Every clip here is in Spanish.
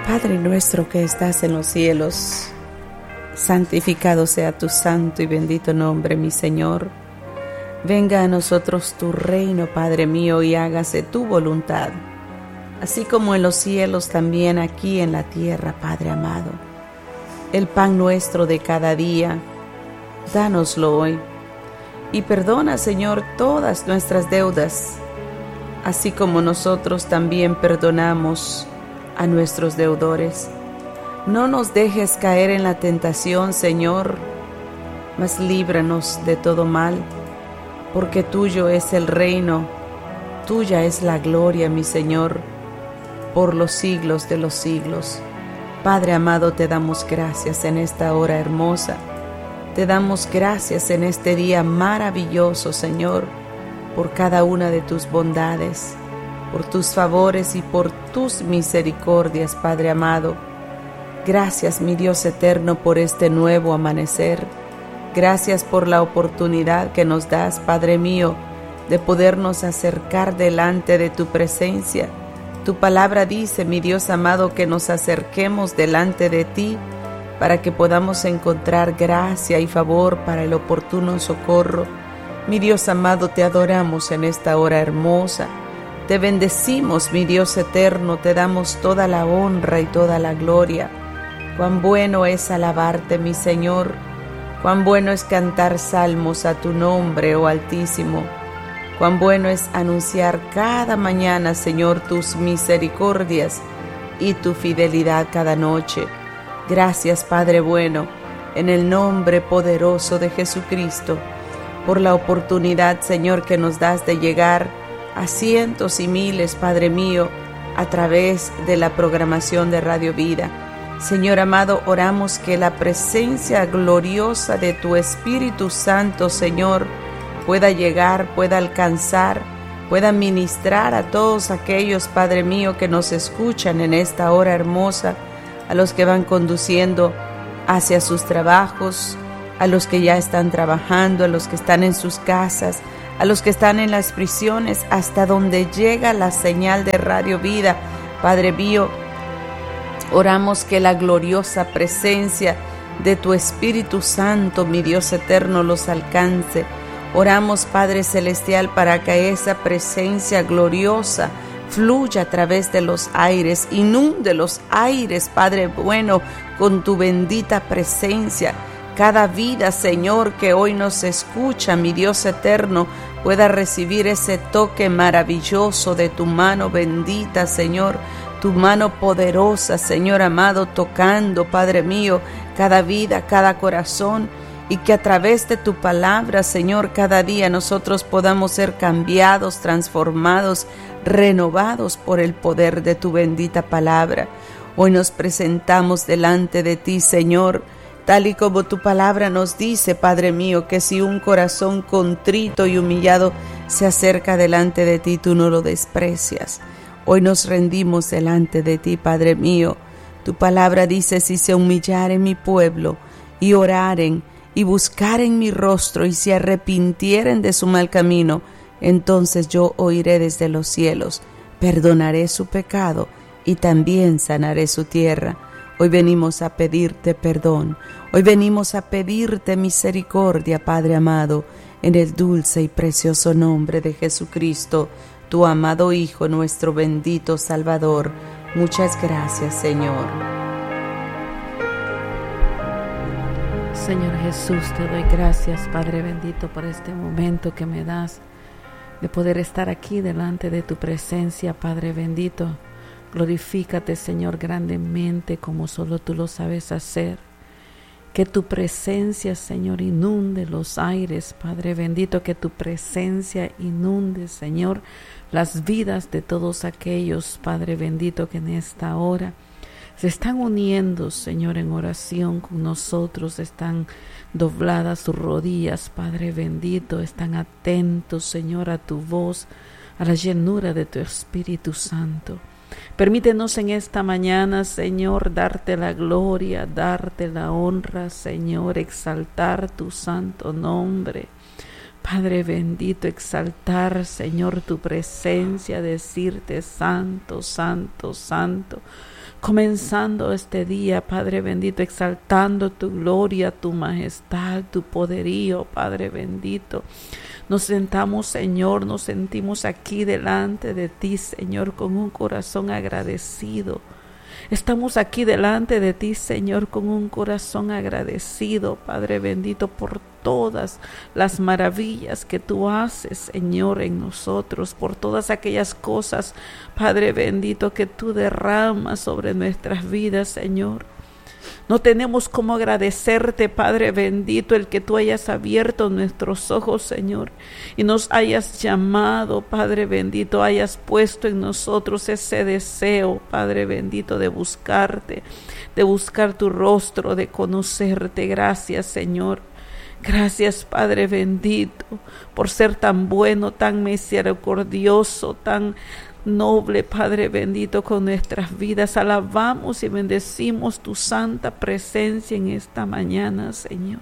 Padre nuestro que estás en los cielos, santificado sea tu santo y bendito nombre, mi Señor. Venga a nosotros tu reino, Padre mío, y hágase tu voluntad, así como en los cielos, también aquí en la tierra, Padre amado. El pan nuestro de cada día, dánoslo hoy, y perdona, Señor, todas nuestras deudas, así como nosotros también perdonamos a nuestros deudores. No nos dejes caer en la tentación, Señor, mas líbranos de todo mal, porque tuyo es el reino, tuya es la gloria, mi Señor, por los siglos de los siglos. Padre amado, te damos gracias en esta hora hermosa, te damos gracias en este día maravilloso, Señor, por cada una de tus bondades, por tus favores y por tus misericordias, Padre amado. Gracias, mi Dios eterno, por este nuevo amanecer. Gracias por la oportunidad que nos das, Padre mío, de podernos acercar delante de tu presencia. Tu palabra dice, mi Dios amado, que nos acerquemos delante de ti para que podamos encontrar gracia y favor para el oportuno socorro. Mi Dios amado, te adoramos en esta hora hermosa. Te bendecimos, mi Dios eterno, te damos toda la honra y toda la gloria. Cuán bueno es alabarte, mi Señor, cuán bueno es cantar salmos a tu nombre, oh Altísimo. Cuán bueno es anunciar cada mañana, Señor, tus misericordias y tu fidelidad cada noche. Gracias, Padre bueno, en el nombre poderoso de Jesucristo, por la oportunidad, Señor, que nos das de llegar a cientos y miles, Padre mío, a través de la programación de Radio Vida. Señor amado, oramos que la presencia gloriosa de tu Espíritu Santo, Señor, pueda llegar, pueda alcanzar, pueda ministrar a todos aquellos, Padre mío, que nos escuchan en esta hora hermosa, a los que van conduciendo hacia sus trabajos, a los que ya están trabajando, a los que están en sus casas, a los que están en las prisiones, hasta donde llega la señal de Radio Vida. Padre mío, oramos que la gloriosa presencia de tu Espíritu Santo, mi Dios eterno, los alcance. Oramos, Padre Celestial, para que esa presencia gloriosa fluya a través de los aires, inunde los aires, Padre bueno, con tu bendita presencia. Cada vida, Señor, que hoy nos escucha, mi Dios eterno, pueda recibir ese toque maravilloso de tu mano bendita, Señor, tu mano poderosa, Señor amado, tocando, Padre mío, cada vida, cada corazón, y que a través de tu palabra, Señor, cada día nosotros podamos ser cambiados, transformados, renovados por el poder de tu bendita palabra. Hoy nos presentamos delante de ti, Señor, tal y como tu palabra nos dice, Padre mío, que si un corazón contrito y humillado se acerca delante de ti, tú no lo desprecias. Hoy nos rendimos delante de ti, Padre mío. Tu palabra dice, si se humillaren mi pueblo y oraren y buscaren mi rostro y se arrepintieren de su mal camino, entonces yo oiré desde los cielos, perdonaré su pecado y también sanaré su tierra. Hoy venimos a pedirte perdón, hoy venimos a pedirte misericordia, Padre amado, en el dulce y precioso nombre de Jesucristo, tu amado Hijo, nuestro bendito Salvador. Muchas gracias, Señor. Señor Jesús, te doy gracias, Padre bendito, por este momento que me das de poder estar aquí delante de tu presencia, Padre bendito. Glorifícate, Señor, grandemente como solo tú lo sabes hacer. Que tu presencia, Señor, inunde los aires, Padre bendito, que tu presencia inunde, Señor, las vidas de todos aquellos, Padre bendito, que en esta hora se están uniendo, Señor, en oración con nosotros, están dobladas sus rodillas, Padre bendito, están atentos, Señor, a tu voz, a la llenura de tu Espíritu Santo. Permítenos en esta mañana, Señor, darte la gloria, darte la honra, Señor, exaltar tu santo nombre. Padre bendito, exaltar, Señor, tu presencia, decirte santo, santo, santo. comenzando este día, Padre bendito, exaltando tu gloria, tu majestad, tu poderío, Padre bendito. Nos sentamos, Señor, nos sentimos aquí delante de ti, Señor, con un corazón agradecido. Estamos aquí delante de ti, Señor, con un corazón agradecido, Padre bendito, por todas las maravillas que tú haces, Señor, en nosotros, por todas aquellas cosas, Padre bendito, que tú derramas sobre nuestras vidas, Señor. No tenemos cómo agradecerte, Padre bendito, el que tú hayas abierto nuestros ojos, Señor, y nos hayas llamado, Padre bendito, hayas puesto en nosotros ese deseo, Padre bendito, de buscarte, de buscar tu rostro, de conocerte. Gracias, Señor. Gracias, Padre bendito, por ser tan bueno, tan misericordioso, tan noble, Padre bendito, con nuestras vidas. Alabamos y bendecimos tu santa presencia en esta mañana, Señor.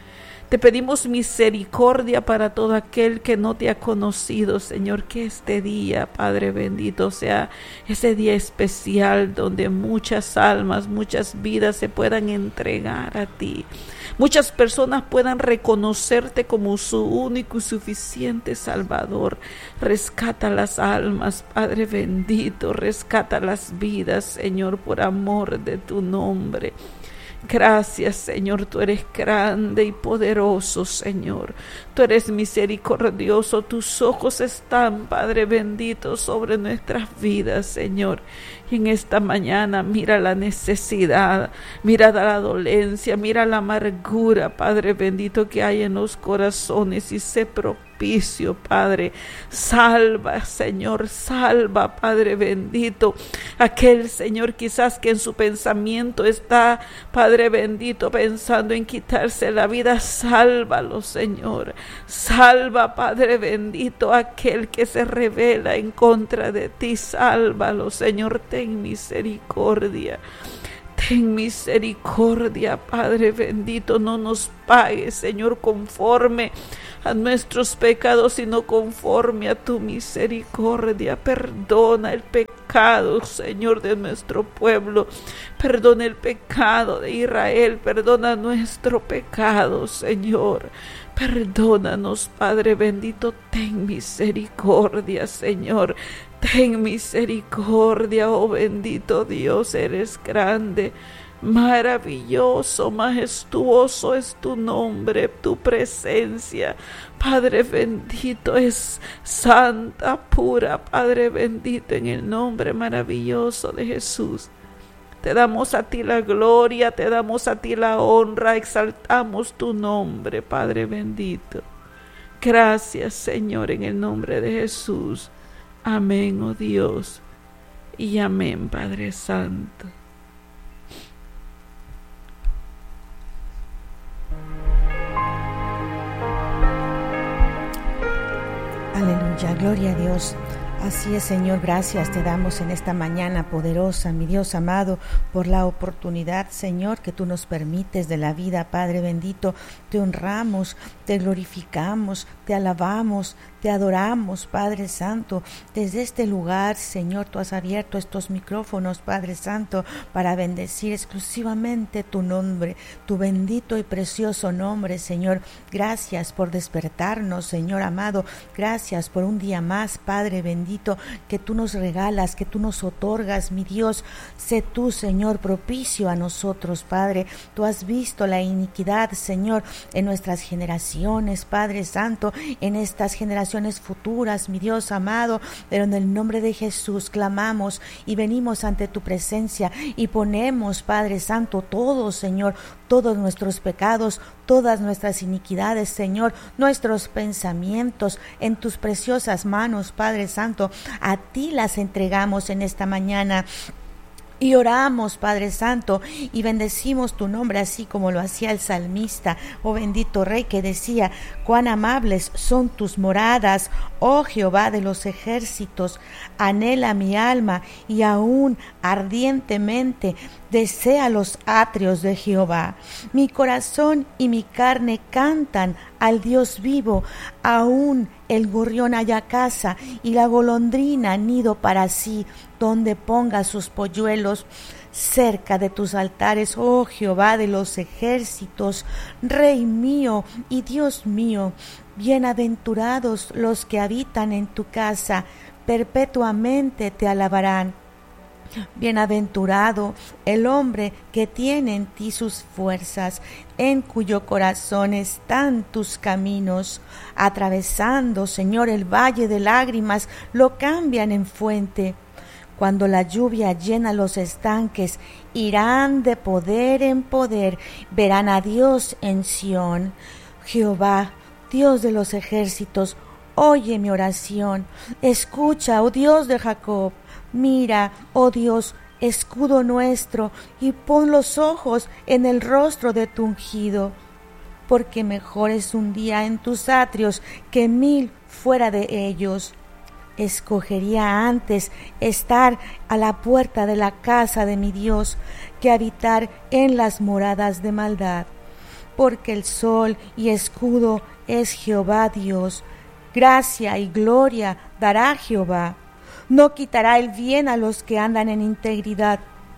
Te pedimos misericordia para todo aquel que no te ha conocido, Señor, que este día, Padre bendito, sea ese día especial donde muchas almas, muchas vidas se puedan entregar a ti. Muchas personas puedan reconocerte como su único y suficiente Salvador. Rescata las almas, Padre bendito, rescata las vidas, Señor, por amor de tu nombre. Gracias, Señor, tú eres grande y poderoso, Señor. Tú eres misericordioso, tus ojos están, Padre bendito, sobre nuestras vidas, Señor. Y en esta mañana mira la necesidad, mira la dolencia, mira la amargura, Padre bendito, que hay en los corazones, y sé propicio, Padre. Salva, Señor, salva, Padre bendito, aquel, Señor, quizás que en su pensamiento está, Padre bendito, pensando en quitarse la vida. Sálvalo, Señor. Salva, Padre bendito, aquel que se rebela en contra de ti. Sálvalo, Señor. Ten misericordia. Ten misericordia, Padre bendito. No nos pagues, Señor, conforme a nuestros pecados, sino conforme a tu misericordia. Perdona el pecado, Señor, de nuestro pueblo. Perdona el pecado de Israel. Perdona nuestro pecado, Señor. Perdónanos, Padre bendito. Ten misericordia, Señor. Ten misericordia, oh bendito Dios. Eres grande, maravilloso, majestuoso es tu nombre, tu presencia, Padre bendito, es santa, pura, Padre bendito, en el nombre maravilloso de Jesús. Te damos a ti la gloria, te damos a ti la honra, exaltamos tu nombre, Padre bendito. Gracias, Señor, en el nombre de Jesús. Amén, oh Dios, y amén, Padre Santo. Aleluya, gloria a Dios. Así es, Señor, gracias te damos en esta mañana poderosa, mi Dios amado, por la oportunidad, Señor, que tú nos permites de la vida, Padre bendito. Te honramos, te glorificamos, te alabamos, te adoramos, Padre Santo. Desde este lugar, Señor, tú has abierto estos micrófonos, Padre Santo, para bendecir exclusivamente tu nombre, tu bendito y precioso nombre, Señor. Gracias por despertarnos, Señor amado. Gracias por un día más, Padre bendito, que tú nos regalas, que tú nos otorgas, mi Dios. Sé tú, Señor, propicio a nosotros, Padre. Tú has visto la iniquidad, Señor, en nuestras generaciones, Padre Santo, en estas generaciones futuras, mi Dios amado, pero en el nombre de Jesús clamamos y venimos ante tu presencia y ponemos, Padre Santo, todos, Señor, todos nuestros pecados, todas nuestras iniquidades, Señor, nuestros pensamientos en tus preciosas manos, Padre Santo. A ti las entregamos en esta mañana. Y oramos, Padre Santo, y bendecimos tu nombre, así como lo hacía el salmista, oh bendito Rey, que decía: cuán amables son tus moradas, oh Jehová de los ejércitos. Anhela mi alma, y aún ardientemente desea los atrios de Jehová. Mi corazón y mi carne cantan al Dios vivo, aún el gorrión haya casa y la golondrina nido para sí, donde ponga sus polluelos. Cerca de tus altares, oh Jehová de los ejércitos, Rey mío y Dios mío, bienaventurados los que habitan en tu casa, perpetuamente te alabarán. Bienaventurado el hombre que tiene en ti sus fuerzas, en cuyo corazón están tus caminos. Atravesando, Señor, el valle de lágrimas, lo cambian en fuente. Cuando la lluvia llena los estanques, irán de poder en poder, verán a Dios en Sión. Jehová, Dios de los ejércitos, oye mi oración. Escucha, oh Dios de Jacob. Mira, oh Dios, escudo nuestro, y pon los ojos en el rostro de tu ungido. Porque mejor es un día en tus atrios que 1000 fuera de ellos. Escogería antes estar a la puerta de la casa de mi Dios que habitar en las moradas de maldad. Porque el sol y escudo es Jehová Dios. Gracia y gloria dará Jehová. No quitará el bien a los que andan en integridad.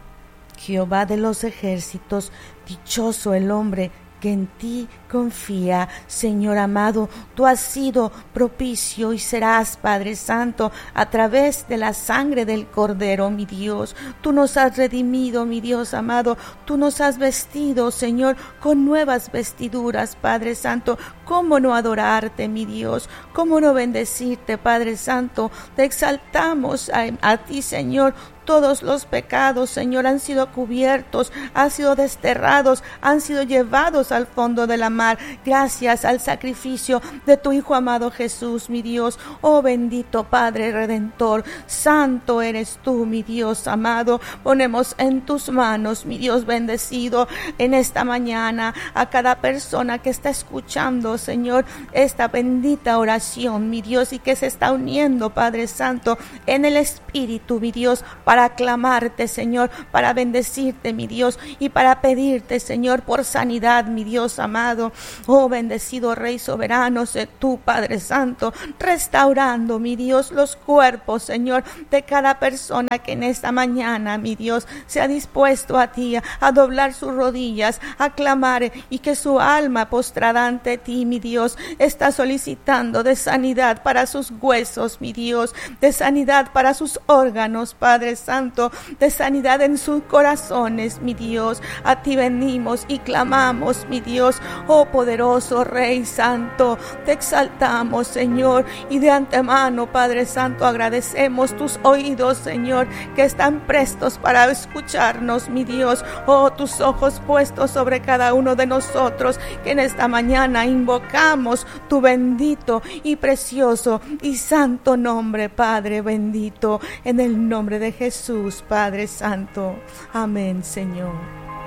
Jehová de los ejércitos, dichoso el hombre que en ti confía. Señor amado, tú has sido propicio y serás, Padre Santo, a través de la sangre del Cordero, mi Dios. Tú nos has redimido, mi Dios amado. Tú nos has vestido, Señor, con nuevas vestiduras, Padre Santo. ¿Cómo no adorarte, mi Dios? ¿Cómo no bendecirte, Padre Santo? Te exaltamos a ti, Señor. Todos los pecados, Señor, han sido cubiertos, han sido desterrados, han sido llevados al fondo de la mar, gracias al sacrificio de tu Hijo amado Jesús, mi Dios. Oh bendito Padre Redentor, santo eres tú, mi Dios amado. Ponemos en tus manos, mi Dios bendecido, en esta mañana a cada persona que está escuchando, Señor, esta bendita oración, mi Dios, y que se está uniendo, Padre Santo, en el Espíritu, mi Dios, para aclamarte, Señor, para bendecirte, mi Dios, y para pedirte, Señor, por sanidad, mi Dios amado. Oh bendecido Rey soberano, sé tú, Padre Santo, restaurando, mi Dios, los cuerpos, Señor, de cada persona que en esta mañana, mi Dios, se ha dispuesto a ti, a doblar sus rodillas, a clamar, y que su alma postrada ante ti, mi Dios, está solicitando de sanidad para sus huesos, mi Dios, de sanidad para sus órganos, Padre Santo, de sanidad en sus corazones, mi Dios. A ti venimos y clamamos, mi Dios. Oh poderoso Rey Santo, te exaltamos, Señor, y de antemano, Padre Santo, agradecemos tus oídos, Señor, que están prestos para escucharnos, mi Dios. Oh, tus ojos puestos sobre cada uno de nosotros, que en esta mañana invocamos tu bendito y precioso y santo nombre, Padre bendito, en el nombre de Jesús, Padre Santo. Amén, Señor.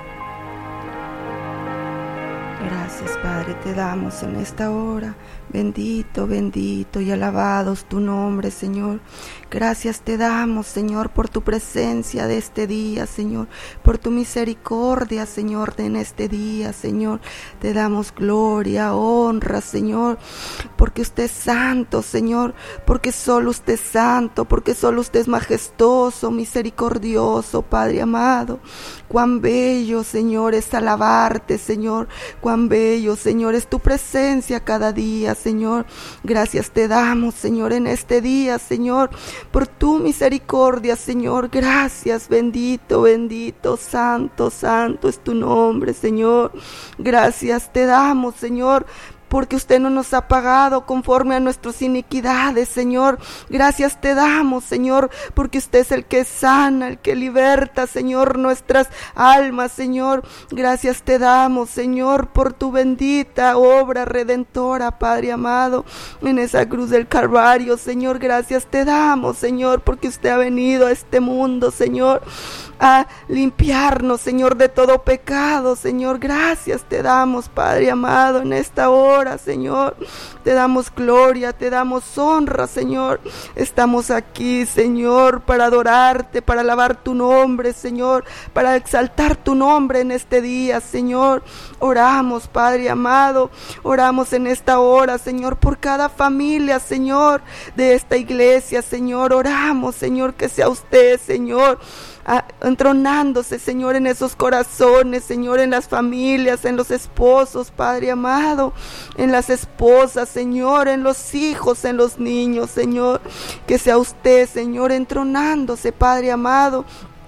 Gracias, Padre, te damos en esta hora. Bendito, bendito y alabado es tu nombre, Señor. Gracias te damos, Señor, por tu presencia de este día, Señor, por tu misericordia, Señor, en este día, Señor. Te damos gloria, honra, Señor, porque usted es santo, Señor, porque solo usted es santo, porque solo usted es majestuoso, misericordioso, Padre amado. Cuán bello, Señor, es alabarte, Señor. Cuán bello, Señor, es tu presencia cada día, Señor. Gracias te damos, Señor, en este día, Señor, por tu misericordia, Señor. Gracias, bendito, bendito, santo, santo es tu nombre, Señor. Gracias te damos, Señor, porque usted no nos ha pagado conforme a nuestras iniquidades, Señor. Gracias te damos, Señor, porque usted es el que sana, el que liberta, Señor, nuestras almas, Señor. Gracias te damos, Señor, por tu bendita obra redentora, Padre amado, en esa cruz del Calvario, Señor. Gracias te damos, Señor, porque usted ha venido a este mundo, Señor, a limpiarnos, Señor, de todo pecado, Señor. Gracias te damos, Padre amado, en esta hora, Señor. Te damos gloria, te damos honra, Señor. Estamos aquí, Señor, para adorarte, para alabar tu nombre, Señor, para exaltar tu nombre en este día, Señor. Oramos, Padre amado, oramos en esta hora, Señor, por cada familia, Señor, de esta iglesia, Señor. Oramos, Señor, que sea usted, Señor, entronándose, Señor, en esos corazones, Señor, en las familias, en los esposos, Padre amado, en las esposas, Señor, en los hijos, en los niños, Señor. Que sea usted, Señor, entronándose, Padre amado,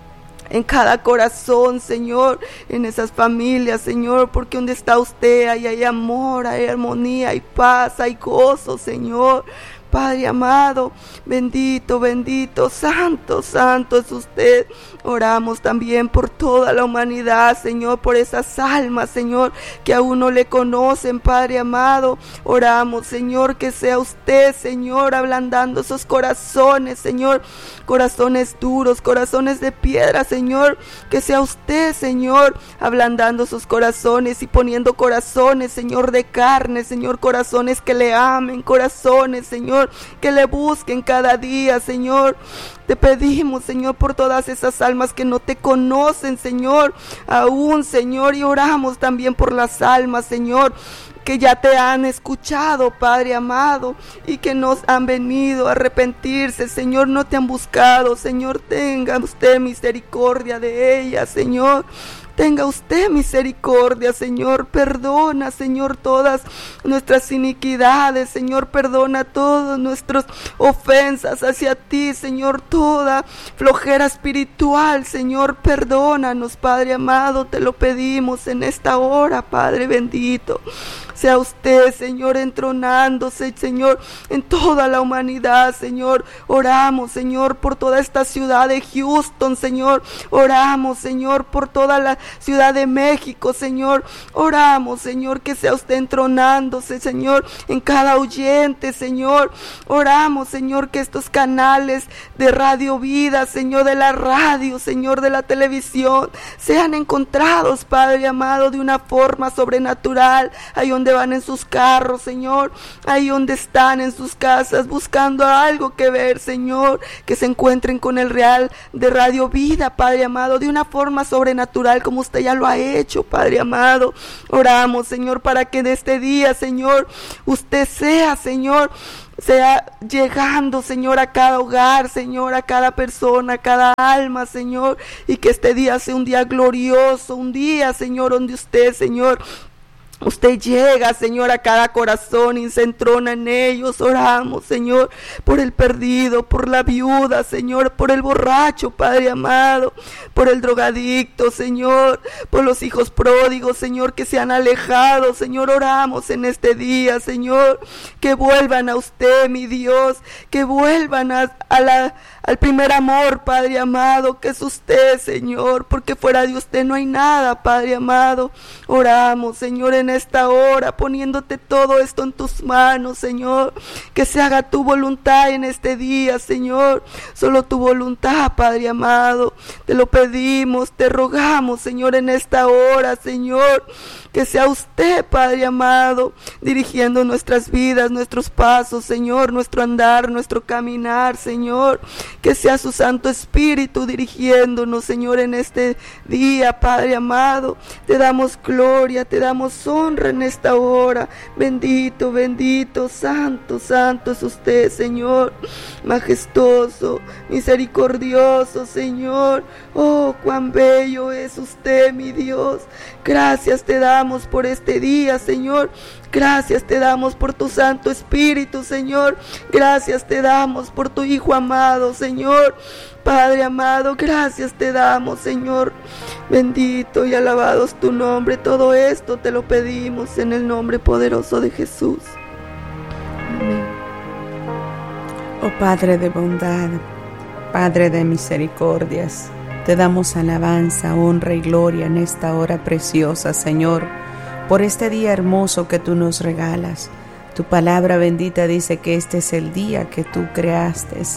en cada corazón, Señor, en esas familias, Señor, porque donde está usted, ahí hay amor, hay armonía, hay paz, hay gozo, Señor. Padre amado, bendito, bendito, santo, santo es usted. Oramos también por toda la humanidad, Señor, por esas almas, Señor, que aún no le conocen, Padre amado. Oramos, Señor, que sea usted, Señor, ablandando esos corazones, Señor, corazones duros, corazones de piedra, Señor. Que sea usted, Señor, ablandando esos corazones y poniendo corazones, Señor, de carne, Señor, corazones que le amen, corazones, Señor, que le busquen cada día, Señor. Te pedimos, Señor, por todas esas almas que no te conocen, Señor, aún, Señor, y oramos también por las almas, Señor, que ya te han escuchado, Padre amado, y que nos han venido a arrepentirse, Señor, no te han buscado, Señor. Tenga usted misericordia de ellas, Señor. Tenga usted misericordia, Señor. Perdona, Señor, todas nuestras iniquidades, Señor. Perdona todas nuestras ofensas hacia ti, Señor. Toda flojera espiritual, Señor. Perdónanos, Padre amado. Te lo pedimos en esta hora, Padre bendito. Sea usted, Señor, entronándose, Señor, en toda la humanidad, Señor. Oramos, Señor, por toda esta ciudad de Houston, Señor. Oramos, Señor, por toda la Ciudad de México, Señor. Oramos, Señor, que sea usted entronándose, Señor, en cada oyente, Señor. Oramos, Señor, que estos canales de Radio Vida, Señor, de la radio, Señor, de la televisión, sean encontrados, Padre amado, de una forma sobrenatural, ahí donde van en sus carros, Señor, ahí donde están en sus casas buscando algo que ver, Señor, que se encuentren con el real de Radio Vida, Padre amado, de una forma sobrenatural como usted ya lo ha hecho, Padre amado. Oramos, Señor, para que de este día, Señor, usted sea, Señor, sea llegando, Señor, a cada hogar, Señor, a cada persona, a cada alma, Señor, y que este día sea un día glorioso, un día, Señor, donde usted, Señor, usted llega, Señor, a cada corazón y se entrona en ellos. Oramos, Señor, por el perdido, por la viuda, Señor, por el borracho, Padre amado, por el drogadicto, Señor, por los hijos pródigos, Señor, que se han alejado, Señor. Oramos en este día, Señor, que vuelvan a usted, mi Dios, que vuelvan al primer amor, Padre amado, que es usted, Señor, porque fuera de usted no hay nada, Padre amado. Oramos, Señor, en esta hora, poniéndote todo esto en tus manos, Señor, que se haga tu voluntad en este día, Señor, solo tu voluntad, Padre amado. Te lo pedimos, te rogamos, Señor, en esta hora, Señor, que sea usted, Padre amado, dirigiendo nuestras vidas, nuestros pasos, Señor, nuestro andar, nuestro caminar, Señor, que sea su Santo Espíritu dirigiéndonos, Señor, en este día, Padre amado. Te damos gloria, te damos honra en esta hora. Bendito, bendito, santo, santo es usted, Señor, majestuoso, misericordioso, Señor. Oh, cuán bello es usted, mi Dios. Gracias te damos por este día, Señor. Gracias te damos por tu Santo Espíritu, Señor. Gracias te damos por tu Hijo amado, Señor. Padre amado, gracias te damos, Señor. Bendito y alabado es tu nombre. Todo esto te lo pedimos en el nombre poderoso de Jesús. Amén. Oh Padre de bondad, Padre de misericordias, te damos alabanza, honra y gloria en esta hora preciosa, Señor, por este día hermoso que tú nos regalas. Tu palabra bendita dice que este es el día que tú creaste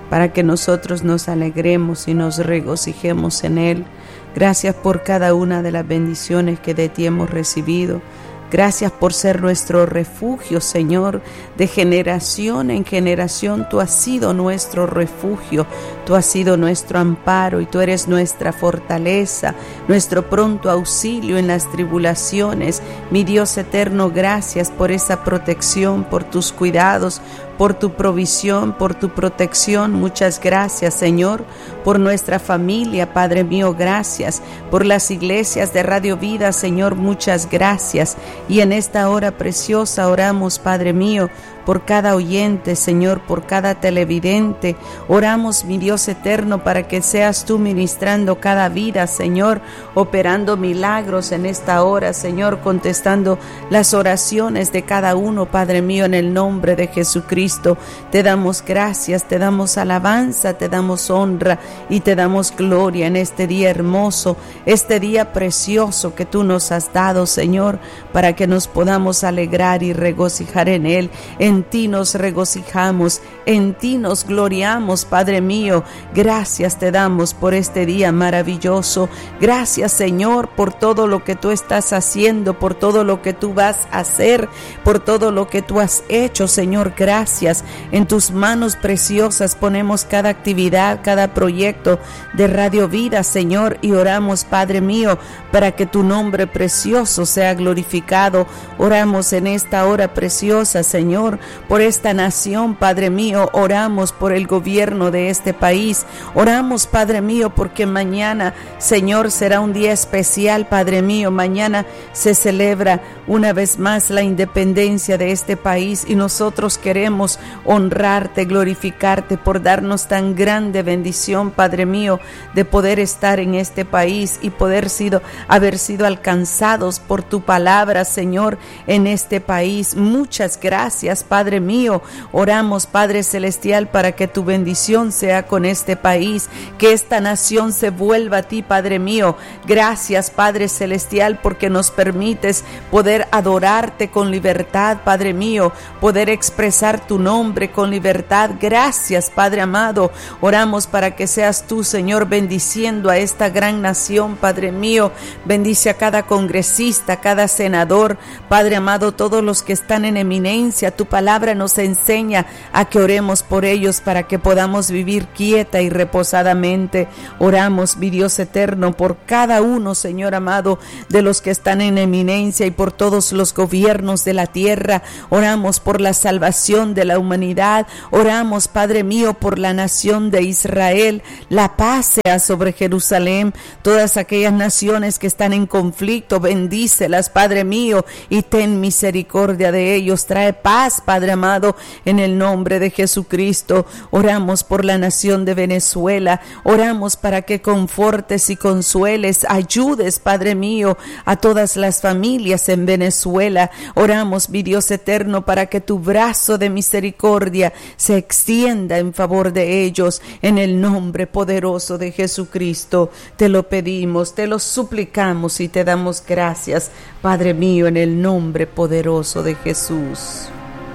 para que nosotros nos alegremos y nos regocijemos en Él. Gracias por cada una de las bendiciones que de ti hemos recibido. Gracias por ser nuestro refugio, Señor, de generación en generación. Tú has sido nuestro refugio, tú has sido nuestro amparo y tú eres nuestra fortaleza, nuestro pronto auxilio en las tribulaciones. Mi Dios eterno, gracias por esa protección, por tus cuidados, por tu provisión, por tu protección. Muchas gracias, Señor, por nuestra familia, Padre mío, gracias. Por las iglesias de Radio Vida, Señor, muchas gracias. Y en esta hora preciosa oramos, Padre mío, por cada oyente, Señor, por cada televidente. Oramos, mi Dios eterno, para que seas tú ministrando cada vida, Señor, operando milagros en esta hora, Señor, contestando las oraciones de cada uno, Padre mío, en el nombre de Jesucristo. Te damos gracias, te damos alabanza, te damos honra y te damos gloria en este día hermoso, este día precioso que tú nos has dado, Señor, para que nos podamos alegrar y regocijar en él. En ti nos regocijamos, en ti nos gloriamos, Padre mío. Gracias te damos por este día maravilloso. Gracias, Señor, por todo lo que tú estás haciendo, por todo lo que tú vas a hacer, por todo lo que tú has hecho, Señor. Gracias. En tus manos preciosas ponemos cada actividad, cada proyecto de Radio Vida, Señor, y oramos, Padre mío, para que tu nombre precioso sea glorificado. Oramos en esta hora preciosa, Señor, por esta nación, Padre mío. Oramos por el gobierno de este país. Oramos, Padre mío, porque mañana, Señor, será un día especial, Padre mío. Mañana se celebra una vez más la independencia de este país y nosotros queremos honrarte, glorificarte por darnos tan grande bendición, Padre mío, de poder estar en este país y poder haber sido alcanzados por tu palabra, Señor, en este país. Muchas gracias, Padre mío. Oramos, Padre celestial, para que tu bendición sea con este país, que esta nación se vuelva a ti, Padre mío. Gracias, Padre celestial, porque nos permites poder adorarte con libertad, Padre mío, poder expresar tu nombre con libertad. Gracias, Padre amado. Oramos para que seas tú, Señor, bendiciendo a esta gran nación, Padre mío. Bendice a cada congresista, cada senador, Padre amado, todos los que están en eminencia. Tu palabra nos enseña a que oremos por ellos para que podamos vivir quieta y reposadamente. Oramos, mi Dios eterno, por cada uno, Señor amado, de los que están en eminencia y por todos los gobiernos de la tierra. Oramos por la salvación de la humanidad. Oramos, Padre mío, por la nación de Israel. La paz sea sobre Jerusalén. Todas aquellas naciones que están en conflicto, bendícelas, Padre mío, y ten misericordia de ellos. Trae paz, Padre amado, en el nombre de Jesucristo. Oramos por la nación de Venezuela. Oramos para que confortes y consueles, ayudes, Padre mío, a todas las familias en Venezuela. Oramos, mi Dios eterno, para que tu brazo de misericordia se extienda en favor de ellos. En el nombre poderoso de Jesucristo te lo pedimos, te lo suplicamos y te damos gracias, Padre mío, en el nombre poderoso de Jesús.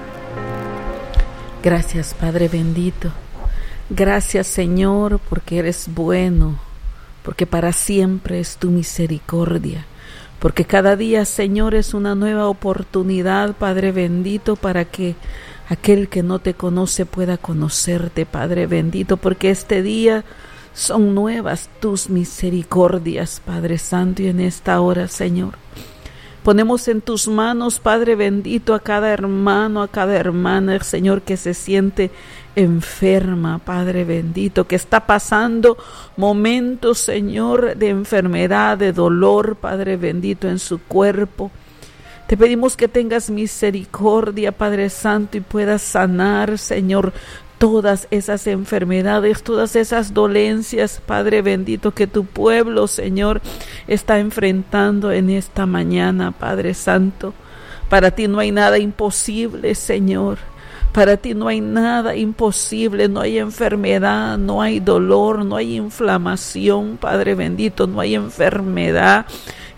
Gracias, Padre bendito. Gracias, Señor, porque eres bueno, porque para siempre es tu misericordia, porque cada día, Señor, es una nueva oportunidad, Padre bendito, para que aquel que no te conoce pueda conocerte, Padre bendito, porque este día son nuevas tus misericordias, Padre Santo, y en esta hora, Señor, ponemos en tus manos, Padre bendito, a cada hermano, a cada hermana, Señor, que se siente enferma, Padre bendito, que está pasando momentos, Señor, de enfermedad, de dolor, Padre bendito, en su cuerpo. Te pedimos que tengas misericordia, Padre Santo, y puedas sanar, Señor, todas esas enfermedades, todas esas dolencias, Padre bendito, que tu pueblo, Señor, está enfrentando en esta mañana, Padre Santo. Para ti no hay nada imposible, Señor. Para ti no hay nada imposible, no hay enfermedad, no hay dolor, no hay inflamación, Padre bendito, no hay enfermedad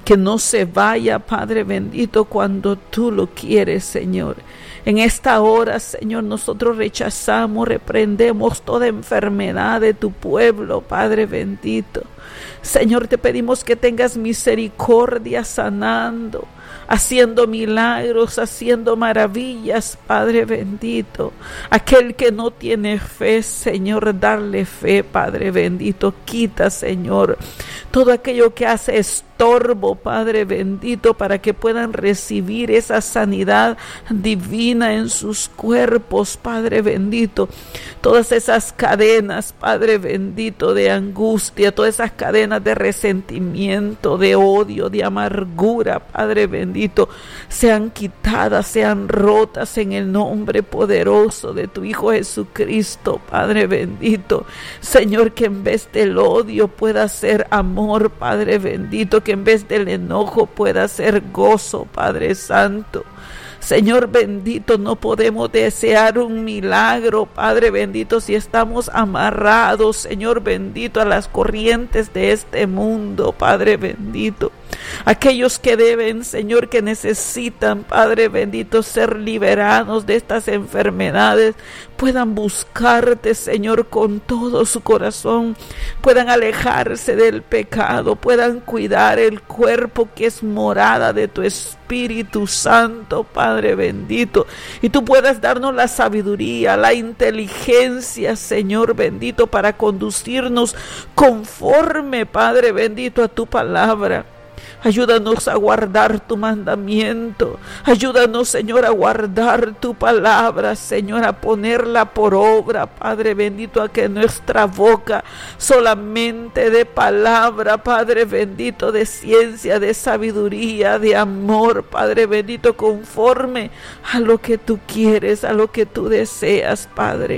que no se vaya, Padre bendito, cuando tú lo quieres, Señor. En esta hora, Señor, nosotros rechazamos, reprendemos toda enfermedad de tu pueblo, Padre bendito. Señor, te pedimos que tengas misericordia sanando, haciendo milagros, haciendo maravillas, Padre bendito. Aquel que no tiene fe, Señor, darle fe, Padre bendito. Quita, Señor, todo aquello que hace estorbo, Padre bendito, para que puedan recibir esa sanidad divina en sus cuerpos, Padre bendito. Todas esas cadenas, Padre bendito, de angustia, todas esas cadenas de resentimiento, de odio, de amargura, Padre bendito, sean quitadas, sean rotas en el nombre poderoso de tu Hijo Jesucristo, Padre bendito. Señor, que en vez del odio pueda ser amor, Padre bendito, que en vez del enojo pueda ser gozo, Padre Santo. Señor bendito, no podemos desear un milagro, Padre bendito, si estamos amarrados, Señor bendito, a las corrientes de este mundo, Padre bendito. Aquellos que deben, Señor, que necesitan, Padre bendito, ser liberados de estas enfermedades, puedan buscarte, Señor, con todo su corazón, puedan alejarse del pecado, puedan cuidar el cuerpo que es morada de tu Espíritu Santo, Padre bendito, y tú puedas darnos la sabiduría, la inteligencia, Señor bendito, para conducirnos conforme, Padre bendito, a tu palabra. Ayúdanos a guardar tu mandamiento. Ayúdanos, Señor, a guardar tu palabra, Señor, a ponerla por obra, Padre bendito, a que nuestra boca solamente dé palabra, Padre bendito, de ciencia, de sabiduría, de amor, Padre bendito, conforme a lo que tú quieres, a lo que tú deseas, Padre.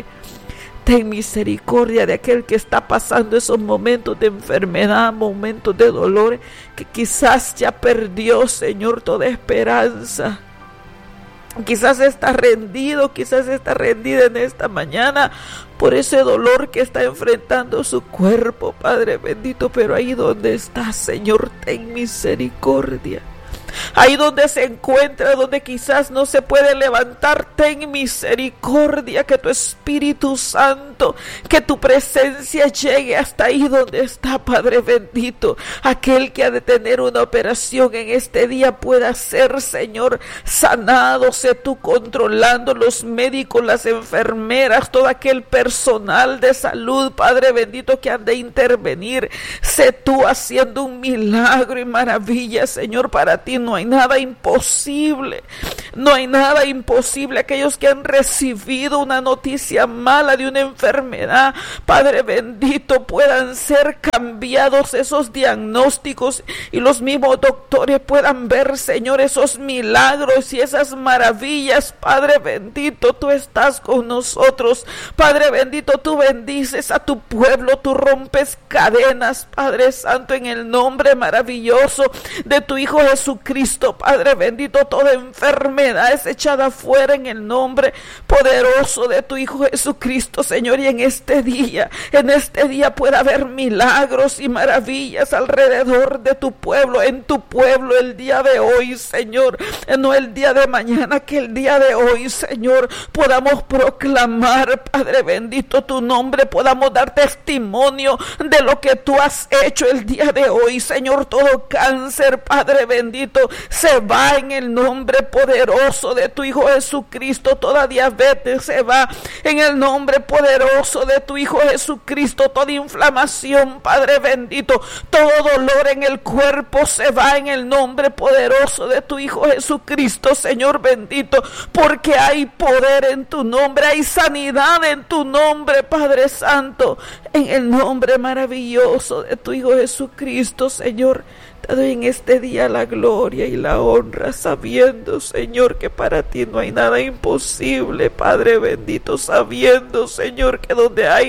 Ten misericordia de aquel que está pasando esos momentos de enfermedad, momentos de dolor, que quizás ya perdió, Señor, toda esperanza. Quizás está rendido, quizás está rendida en esta mañana por ese dolor que está enfrentando su cuerpo, Padre bendito. Pero ahí donde está, Señor, ten misericordia. Ahí donde se encuentra, donde quizás no se puede levantar, ten misericordia, que tu Espíritu Santo, que tu presencia llegue hasta ahí donde está, Padre bendito. Aquel que ha de tener una operación en este día pueda ser, Señor, sanado. Sé tú controlando los médicos, las enfermeras, todo aquel personal de salud, Padre bendito, que han de intervenir. Sé tú haciendo un milagro y maravilla, Señor. Para ti no hay nada imposible, no hay nada imposible. Aquellos que han recibido una noticia mala de una enfermedad, Padre bendito, puedan ser cambiados esos diagnósticos y los mismos doctores puedan ver, Señor, esos milagros y esas maravillas. Padre bendito, tú estás con nosotros, Padre bendito, tú bendices a tu pueblo, tú rompes cadenas, Padre Santo, en el nombre maravilloso de tu Hijo Jesucristo. Padre bendito, toda enfermedad es echada fuera en el nombre poderoso de tu Hijo Jesucristo, Señor. Y en este día pueda haber milagros y maravillas alrededor de tu pueblo, en tu pueblo, el día de hoy, Señor, no el día de mañana, que el día de hoy, Señor, podamos proclamar, Padre bendito, tu nombre, podamos dar testimonio de lo que tú has hecho el día de hoy, Señor. Todo cáncer, Padre bendito, se va en el nombre poderoso de tu Hijo Jesucristo. Toda diabetes se va en el nombre poderoso de tu Hijo Jesucristo. Toda inflamación, Padre bendito, todo dolor en el cuerpo se va en el nombre poderoso de tu Hijo Jesucristo, Señor bendito, porque hay poder en tu nombre, hay sanidad en tu nombre, Padre Santo, en el nombre maravilloso de tu Hijo Jesucristo, Señor. Te doy en este día la gloria y la honra, sabiendo, Señor, que para ti no hay nada imposible, Padre bendito, sabiendo, Señor, que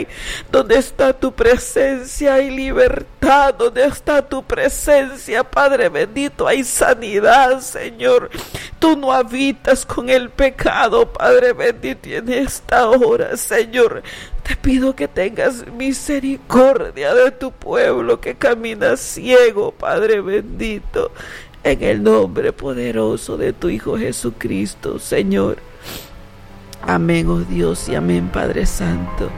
donde está tu presencia hay libertad, donde está tu presencia, Padre bendito, hay sanidad, Señor. Tú no habitas con el pecado, Padre bendito, y en esta hora, Señor, te pido que tengas misericordia de tu pueblo que camina ciego, Padre bendito, en el nombre poderoso de tu Hijo Jesucristo, Señor. Amén, oh Dios, y amén, Padre Santo.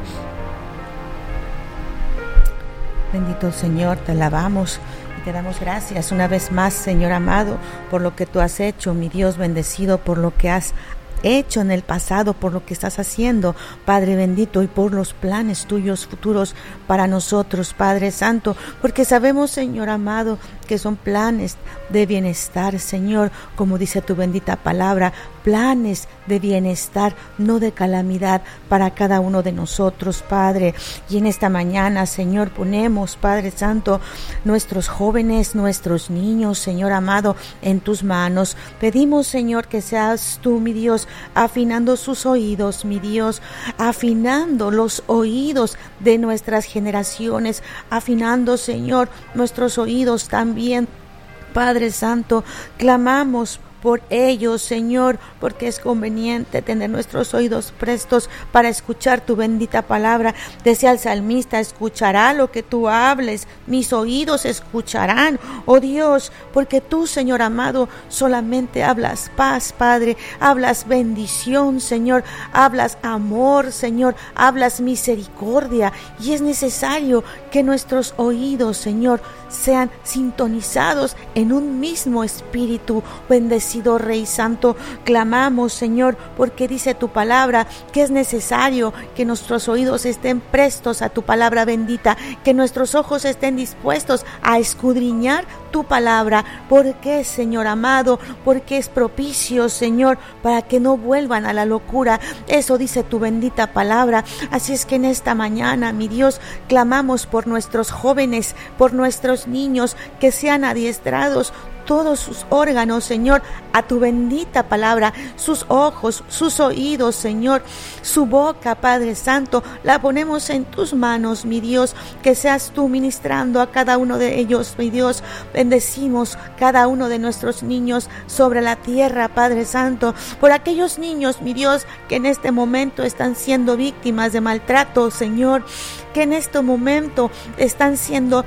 Bendito Señor, te alabamos y te damos gracias una vez más, Señor amado, por lo que tú has hecho, mi Dios bendecido, por lo que has hecho en el pasado, por lo que estás haciendo, Padre bendito, y por los planes tuyos futuros para nosotros, Padre Santo, porque sabemos, Señor amado, que son planes de bienestar, Señor, como dice tu bendita palabra, planes de bienestar, no de calamidad para cada uno de nosotros, Padre. Y en esta mañana, Señor, ponemos, Padre Santo, nuestros jóvenes, nuestros niños, Señor amado, en tus manos. Pedimos, Señor, que seas tú, mi Dios, afinando sus oídos, mi Dios, afinando los oídos de nuestras generaciones, afinando, Señor, nuestros oídos también. Padre Santo, clamamos por ellos, Señor, porque es conveniente tener nuestros oídos prestos para escuchar tu bendita palabra. Decía el salmista, escuchará lo que tú hables, mis oídos escucharán, oh Dios, porque tú, Señor amado, solamente hablas paz, Padre, hablas bendición, Señor, hablas amor, Señor, hablas misericordia, y es necesario que nuestros oídos, Señor, sean sintonizados en un mismo espíritu. Bendecido Rey Santo, clamamos, Señor, porque dice tu palabra que es necesario que nuestros oídos estén prestos a tu palabra bendita, que nuestros ojos estén dispuestos a escudriñar tu palabra. ¿Por qué, Señor amado? Porque es propicio, Señor, para que no vuelvan a la locura. Eso dice tu bendita palabra. Así es que en esta mañana, mi Dios, clamamos por nuestros jóvenes, por nuestros niños, que sean adiestrados todos sus órganos, Señor, a tu bendita palabra, sus ojos, sus oídos, Señor, su boca, Padre Santo, la ponemos en tus manos, mi Dios, que seas tú ministrando a cada uno de ellos, mi Dios. Bendecimos cada uno de nuestros niños sobre la tierra, Padre Santo, por aquellos niños, mi Dios, que en este momento están siendo víctimas de maltrato, Señor, que en este momento están siendo,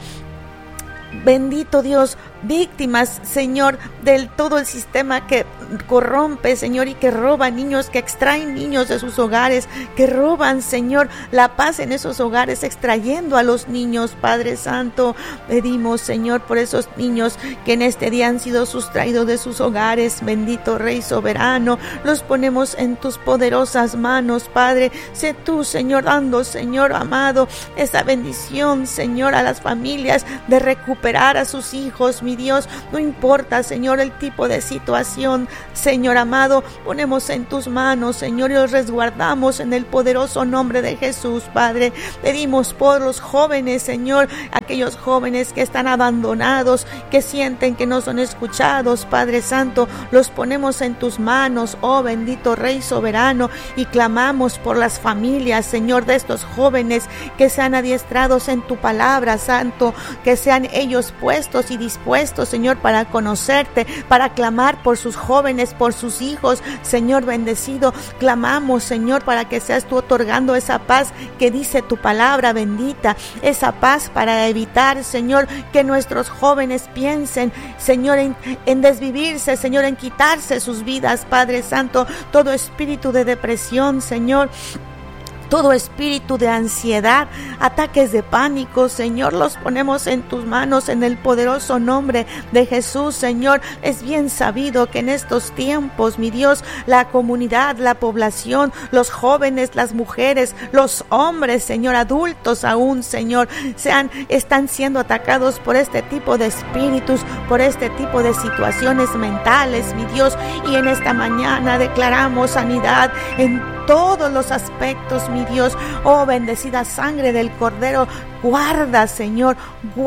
bendito Dios, víctimas, Señor, del todo el sistema que corrompe, Señor, y que roba niños, que extraen niños de sus hogares, que roban, Señor, la paz en esos hogares, extrayendo a los niños, Padre Santo. Pedimos, Señor, por esos niños que en este día han sido sustraídos de sus hogares, bendito Rey soberano, los ponemos en tus poderosas manos, Padre. Sé tú, Señor, dando, Señor amado, esa bendición, Señor, a las familias de recuperar a sus hijos, mi Dios. No importa, Señor, el tipo de situación, Señor amado, ponemos en tus manos, Señor, y los resguardamos en el poderoso nombre de Jesús, Padre. Pedimos por los jóvenes, Señor, aquellos jóvenes que están abandonados, que sienten que no son escuchados, Padre Santo, los ponemos en tus manos, oh bendito Rey soberano, y clamamos por las familias, Señor, de estos jóvenes que sean adiestrados en tu palabra, Santo, que sean ellos puestos y dispuestos, Señor, para conocerte, para clamar por sus jóvenes, por sus hijos, Señor bendecido. Clamamos, Señor, para que seas tú otorgando esa paz que dice tu palabra bendita, esa paz para evitar, Señor, que nuestros jóvenes piensen, Señor, en desvivirse, Señor, en quitarse sus vidas, Padre Santo. Todo espíritu de depresión, Señor, todo espíritu de ansiedad, ataques de pánico, Señor, los ponemos en tus manos en el poderoso nombre de Jesús, Señor. Es bien sabido que en estos tiempos, mi Dios, la comunidad, la población, los jóvenes, las mujeres, los hombres, Señor, adultos aún, Señor, están siendo atacados por este tipo de espíritus, por este tipo de situaciones mentales, mi Dios. Y en esta mañana declaramos sanidad en todos los aspectos, mi Dios. Oh, bendecida sangre del Cordero Guarda, Señor,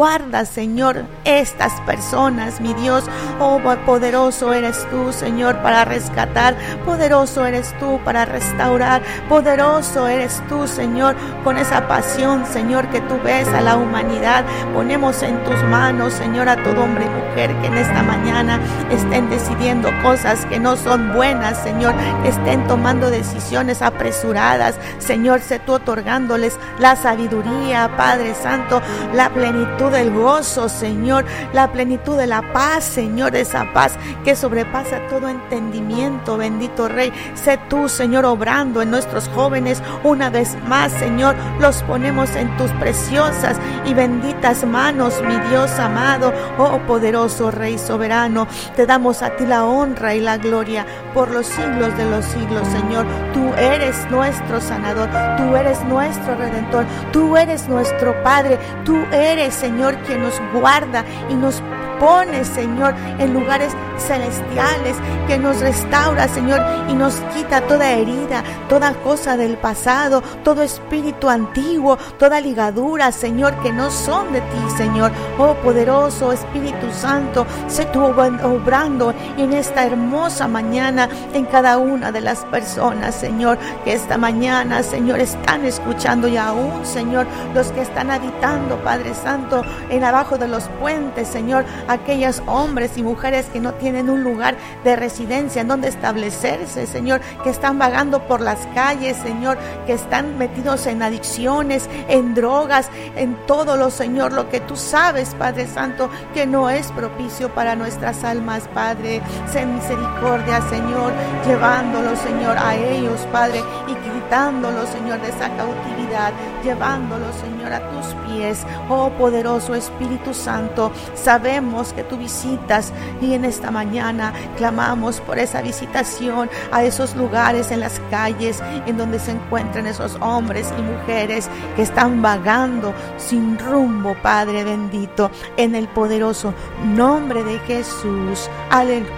estas personas, mi Dios. Oh, poderoso eres tú, Señor, para rescatar. Poderoso eres tú para restaurar. Poderoso eres tú, Señor, con esa pasión, Señor, que tú ves a la humanidad. Ponemos en tus manos, Señor, a todo hombre y mujer que en esta mañana estén decidiendo cosas que no son buenas, Señor, que estén tomando decisiones apresuradas. Señor, sé tú otorgándoles la sabiduría, Padre Santo, la plenitud del gozo, Señor, la plenitud de la paz, Señor, esa paz que sobrepasa todo entendimiento, bendito Rey. Sé tú, Señor, obrando en nuestros jóvenes una vez más, Señor. Los ponemos en tus preciosas y benditas manos, mi Dios amado. Oh, poderoso Rey soberano, te damos a ti la honra y la gloria por los siglos de los siglos, Señor. Tú eres nuestro sanador, tú eres nuestro redentor, tú eres nuestro Padre, tú eres, Señor, quien nos guarda y nos pone, Señor, en lugares celestiales, que nos restaura, Señor, y nos quita toda herida, toda cosa del pasado, todo espíritu antiguo, toda ligadura, Señor, que no son de ti, Señor. Oh, poderoso Espíritu Santo, sé tú obrando en esta hermosa mañana en cada una de las personas, Señor, que esta mañana, Señor, están escuchando, y aún, Señor, los que están habitando, Padre Santo, en abajo de los puentes, Señor, aquellos hombres y mujeres que no tienen un lugar de residencia en donde establecerse, Señor, que están vagando por las calles, Señor, que están metidos en adicciones, en drogas, en todo lo, Señor, lo que tú sabes, Padre Santo, que no es propicio para nuestras almas, Padre. Ten misericordia, Señor, llevándolos, Señor, a ellos, Padre, y quitándolos, Señor, de esa cautividad, llevándolos, Señor, a tus pies. Oh, poderoso Espíritu Santo, sabemos que tú visitas, y en esta mañana clamamos por esa visitación a esos lugares en las calles en donde se encuentran esos hombres y mujeres que están vagando sin rumbo, Padre bendito, en el poderoso nombre de Jesús. Aleluya,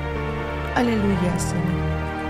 Señor.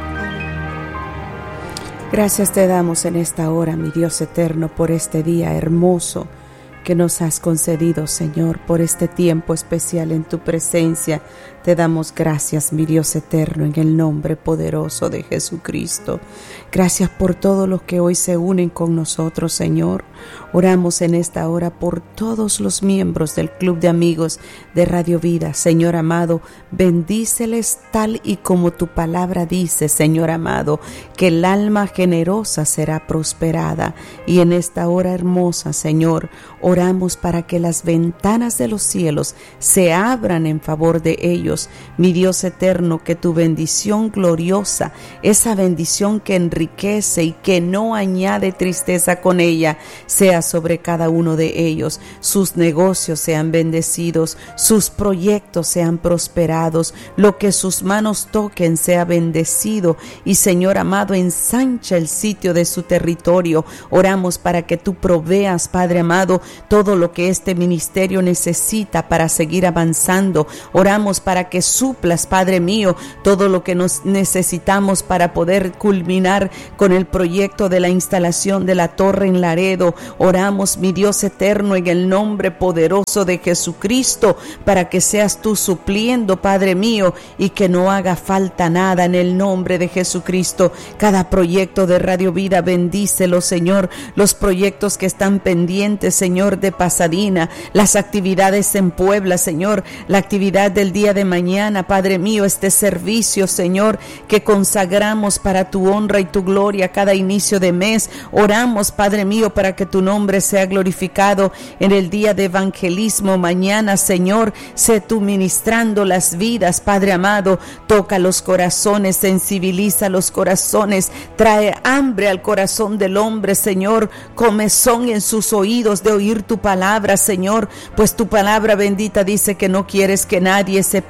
Gracias te damos en esta hora, mi Dios eterno, por este día hermoso que nos has concedido, Señor, por este tiempo especial en tu presencia. Te damos gracias, mi Dios eterno, en el nombre poderoso de Jesucristo. Gracias por todos los que hoy se unen con nosotros, Señor. Oramos en esta hora por todos los miembros del Club de Amigos de Radio Vida. Señor amado, bendíceles tal y como tu palabra dice, Señor amado, que el alma generosa será prosperada. Y en esta hora hermosa, Señor, oramos para que las ventanas de los cielos se abran en favor de ellos. Mi Dios eterno, que tu bendición gloriosa, esa bendición que enriquece y que no añade tristeza con ella, sea sobre cada uno de ellos. Sus negocios sean bendecidos, sus proyectos sean prosperados, lo que sus manos toquen sea bendecido. Y Señor amado, ensancha el sitio de su territorio. Oramos para que tú proveas, Padre amado, todo lo que este ministerio necesita para seguir avanzando. Oramos para que suplas, Padre mío, todo lo que nos necesitamos para poder culminar con el proyecto de la instalación de la torre en Laredo. Oramos, mi Dios eterno, en el nombre poderoso de Jesucristo, para que seas tú supliendo, Padre mío, y que no haga falta nada, en el nombre de Jesucristo. Cada proyecto de Radio Vida, bendícelo, Señor. Los proyectos que están pendientes, Señor, de Pasadena, las actividades en Puebla, Señor, la actividad del día de mañana, Padre mío, este servicio, Señor, que consagramos para tu honra y tu gloria cada inicio de mes. Oramos, Padre mío, para que tu nombre sea glorificado en el día de evangelismo mañana, Señor. Sé tú ministrando las vidas, Padre amado. Toca los corazones, sensibiliza los corazones, trae hambre al corazón del hombre, Señor, comezón en sus oídos de oír tu palabra, Señor, pues tu palabra bendita dice que no quieres que nadie se pierda,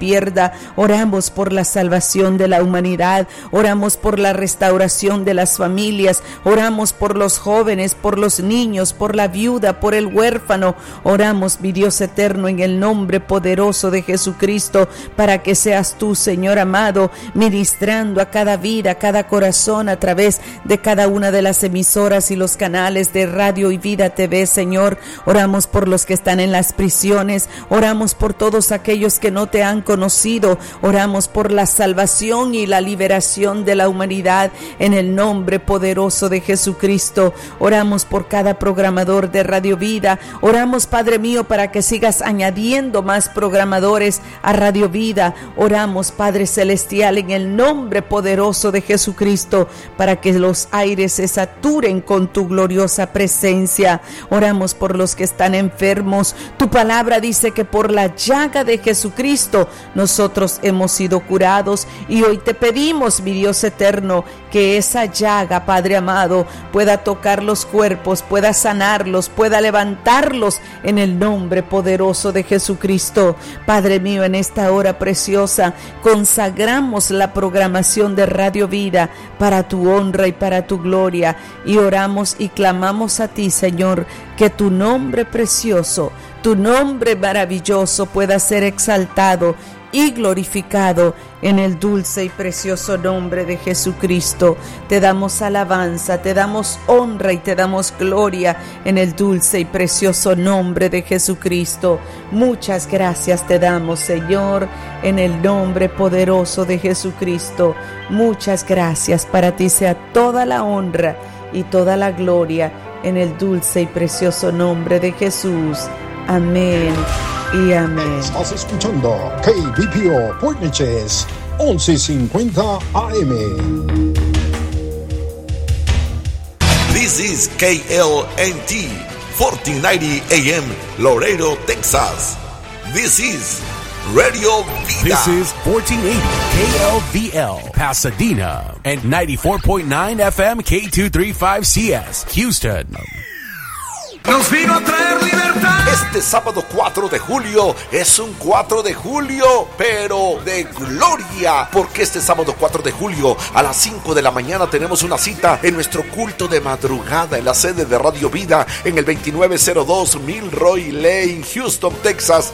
pierda. Oramos por la salvación de la humanidad, oramos por la restauración de las familias, oramos por los jóvenes, por los niños, por la viuda, por el huérfano. Oramos, mi Dios eterno, en el nombre poderoso de Jesucristo, para que seas tú, Señor amado, ministrando a cada vida, a cada corazón, a través de cada una de las emisoras y los canales de Radio y Vida TV, Señor. Oramos por los que están en las prisiones, oramos por todos aquellos que no te han conocido, oramos por la salvación y la liberación de la humanidad en el nombre poderoso de Jesucristo. Oramos por cada programador de Radio Vida, oramos, Padre mío, para que sigas añadiendo más programadores a Radio Vida. Oramos, Padre celestial, en el nombre poderoso de Jesucristo, para que los aires se saturen con tu gloriosa presencia. Oramos por los que están enfermos. Tu palabra dice que por la llaga de Jesucristo nosotros hemos sido curados, y hoy te pedimos, mi Dios eterno, que esa llaga, Padre amado, pueda tocar los cuerpos, pueda sanarlos, pueda levantarlos en el nombre poderoso de Jesucristo. Padre mío, en esta hora preciosa consagramos la programación de Radio Vida para tu honra y para tu gloria, y oramos y clamamos a ti, Señor, que tu nombre precioso, tu nombre maravilloso pueda ser exaltado y glorificado en el dulce y precioso nombre de Jesucristo. Te damos alabanza, te damos honra y te damos gloria en el dulce y precioso nombre de Jesucristo. Muchas gracias te damos, Señor, en el nombre poderoso de Jesucristo. Muchas gracias. Para ti sea toda la honra y toda la gloria en el dulce y precioso nombre de Jesús. Amén y amén. Estás escuchando KBPO Port Neches 1150 AM. This is KLNT 1490 AM Laredo, Texas. This is Radio Vida. This is 1480 KLVL Pasadena and 94.9 FM K235CS Houston. Nos vino a traer libertad. Este sábado 4 de julio es un 4 de julio, pero de gloria, porque este sábado 4 de julio a las 5 de la mañana tenemos una cita en nuestro culto de madrugada en la sede de Radio Vida en el 2902 Milroy Lane, Houston, Texas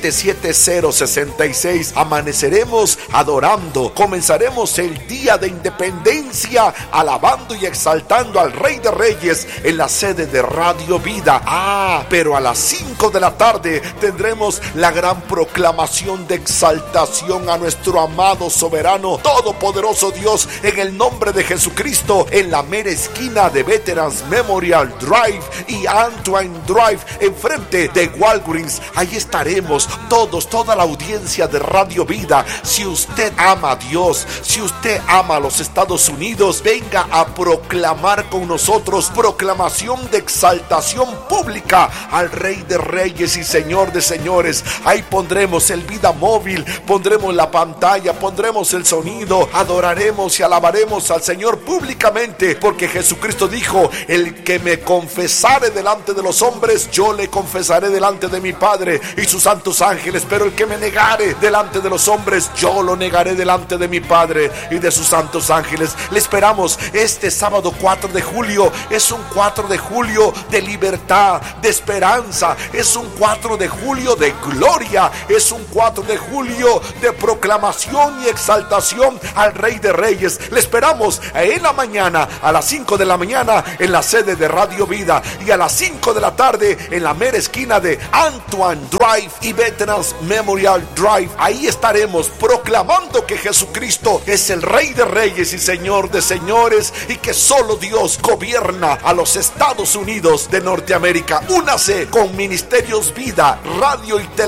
77066. Amaneceremos adorando, comenzaremos el día de independencia alabando y exaltando al Rey de Reyes en la sede de Radio Vida. Pero a las 5 de la tarde tendremos la gran proclamación de exaltación a nuestro amado, soberano, todopoderoso Dios en el nombre de Jesucristo en la mera esquina de Veterans Memorial Drive y Antoine Drive, enfrente de Walgreens. Ahí estaremos todos, toda la audiencia de Radio Vida. Si usted ama a Dios, si usted ama a los Estados Unidos, venga a proclamar con nosotros proclamación de exaltación pública al Rey de Reyes y Señor de Señores. Ahí pondremos el Vida Móvil, pondremos la pantalla, pondremos el sonido, adoraremos y alabaremos al Señor públicamente, porque Jesucristo dijo: el que me confesare delante de los hombres, yo le confesaré delante de mi Padre y sus santos ángeles, pero el que me negare delante de los hombres, yo lo negaré delante de mi Padre y de sus santos ángeles. Le esperamos este sábado 4 de julio. Es un 4 de julio de libertad, de esperanza, es un 4 de julio de gloria, es un 4 de julio de proclamación y exaltación al Rey de Reyes. Le esperamos en la mañana, a las 5 de la mañana en la sede de Radio Vida, y a las 5 de la tarde en la mera esquina de Antoine Drive y Veterans Memorial Drive. Ahí estaremos proclamando que Jesucristo es el Rey de Reyes y Señor de Señores, y que solo Dios gobierna a los Estados Unidos de Norteamérica. Únase con Ministerios Vida, Radio y Televisión